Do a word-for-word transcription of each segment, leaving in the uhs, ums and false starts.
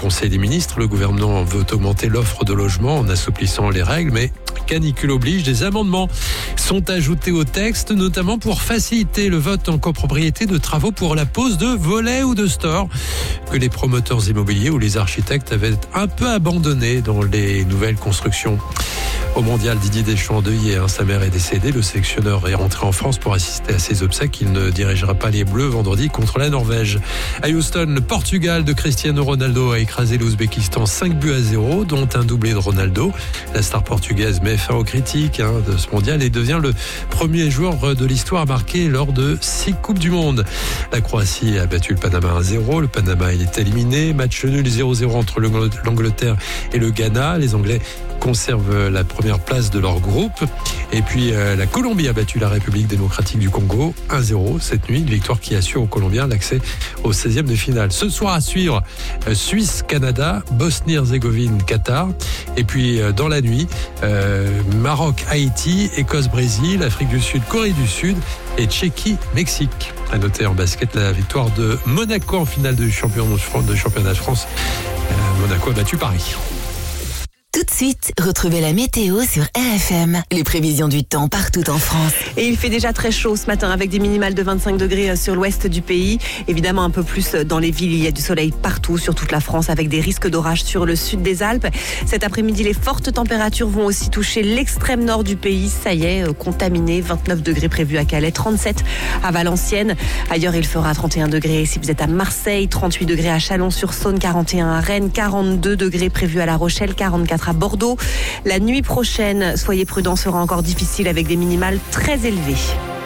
Conseil des ministres. Le gouvernement veut augmenter l'offre de logements en assouplissant les règles, mais canicule oblige, des amendements sont ajoutés au texte, notamment pour faciliter le vote en copropriété de travaux pour la pose de volets ou de stores que les promoteurs immobiliers ou les architectes avaient un peu abandonné dans les nouvelles constructions. Au mondial, Didier Deschamps endeuillé, hein, sa mère est décédée. Le sélectionneur est rentré en France pour assister à ses obsèques. Il ne dirigera pas les Bleus vendredi contre la Norvège. À Houston, le Portugal de Cristiano Ronaldo a écrasé l'Ouzbékistan cinq buts à zéro, dont un doublé de Ronaldo. La star portugaise met fin aux critiques hein, de ce mondial et devient le premier joueur de l'histoire marqué lors de six Coupes du Monde. La Croatie a battu le Panama un zéro. Le Panama est éliminé. Match nul zéro zéro entre l'Angleterre et le Ghana. Les Anglais conservent la première place de leur groupe. Et puis euh, la Colombie a battu la République démocratique du Congo un zéro cette nuit, une victoire qui assure aux Colombiens l'accès au seizième de finale. Ce soir à suivre, euh, Suisse-Canada, Bosnie-Herzégovine-Qatar. Et puis euh, dans la nuit, euh, Maroc-Haïti, Écosse-Brésil, Afrique du Sud, Corée du Sud et Tchéquie-Mexique. À noter en basket la victoire de Monaco en finale de championnat de, championnat de France. Euh, Monaco a battu Paris. Tout de suite, retrouvez la météo sur R F M. Les prévisions du temps partout en France. Et il fait déjà très chaud ce matin avec des minimales de vingt-cinq degrés sur l'ouest du pays. Évidemment, un peu plus dans les villes. Il y a du soleil partout sur toute la France avec des risques d'orage sur le sud des Alpes. Cet après-midi, les fortes températures vont aussi toucher l'extrême nord du pays. Ça y est, contaminé. vingt-neuf degrés prévus à Calais, trente-sept à Valenciennes. Ailleurs, il fera trente et un degrés si vous êtes à Marseille, trente-huit degrés à Chalon-sur-Saône, quarante et un à Rennes, quarante-deux degrés prévus à La Rochelle, quarante-quatre à Bordeaux. La nuit prochaine, soyez prudents, sera encore difficile avec des minimales très élevées.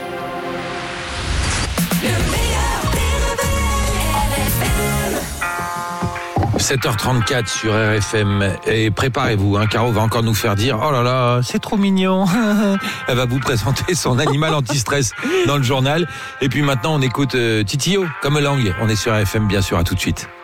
sept heures trente-quatre sur R F M et préparez-vous, hein, Caro va encore nous faire dire oh là là, c'est trop mignon. Elle va vous présenter son animal anti-stress dans le journal. Et puis maintenant, on écoute euh, Titio comme langue. On est sur R F M, bien sûr, à tout de suite.